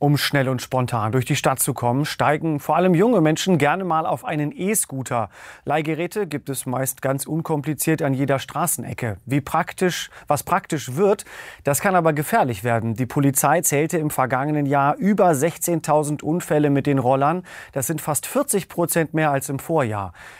Um schnell und spontan durch die Stadt zu kommen, steigen vor allem junge Menschen gerne mal auf einen E-Scooter. Leihgeräte gibt es meist ganz unkompliziert an jeder Straßenecke. Was praktisch wird, das kann aber gefährlich werden. Die Polizei zählte im vergangenen Jahr über 16.000 Unfälle mit den Rollern. Das sind fast 40% mehr als im Vorjahr.